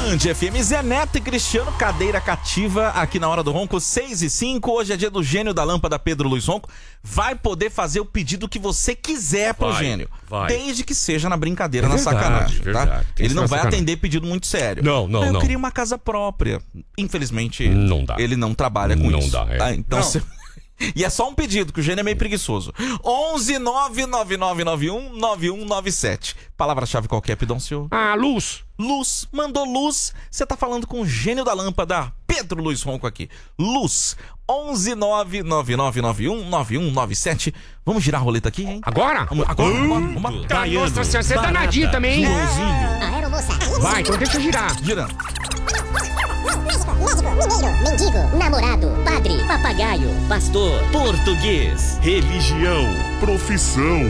Band FM, Zé Neto e Cristiano, cadeira cativa aqui na Hora do Ronco, 6h05. Hoje é dia do gênio da lâmpada, Pedro Luiz Ronco. Vai poder fazer o pedido que você quiser pro gênio. Desde que seja na brincadeira, na sacanagem, tá? Ele não vai atender pedido muito sério. Não. Eu queria uma casa própria. Infelizmente, não dá. Ele não trabalha com isso. Não dá, é. Tá? Então você... E é só um pedido, que o gênio é meio preguiçoso. 11-99991-9197. Palavra-chave qualquer, Pidoncio? Luz. Luz. Mandou luz. Você tá falando com o gênio da lâmpada, Pedro Luiz Ronco aqui. Luz. 11-99991-9197. Vamos girar a roleta aqui, hein? Agora? Agora. Nossa senhora, você é danadinho também, hein? Vai, então deixa eu girar. Girando. Médico, mineiro, mendigo, namorado, padre, papagaio, pastor, português, religião, profissão,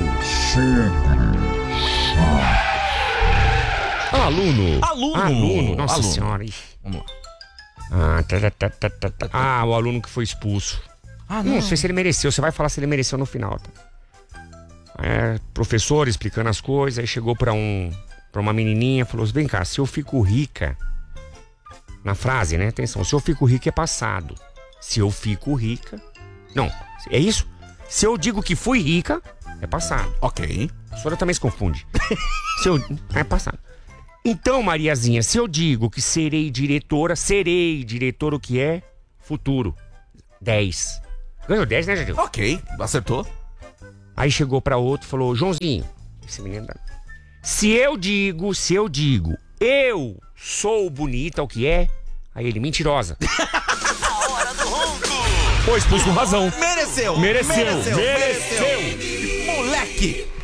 Aluno. Nossa senhora. Vamos lá. O aluno que foi expulso. Não sei se ele mereceu. Você vai falar se ele mereceu no final, tá? Professor explicando as coisas. Aí chegou pra uma menininha, falou: vem cá, se eu fico rica. Na frase, né? Atenção, se eu fico rica é passado. Se eu fico rica... Não, é isso? Se eu digo que fui rica, é passado. Ok. A senhora também se confunde. É passado. Então, Mariazinha, se eu digo que serei diretora o que é? Futuro. 10. Ganhou 10, né, Jadil? Ok, acertou. Aí chegou pra outro e falou: Joãozinho, esse menino... Se eu digo, eu sou bonita, o que é? Aí ele, mentirosa. A Hora do Ronco. Foi expulso com razão. Mereceu. Mereceu. Moleque.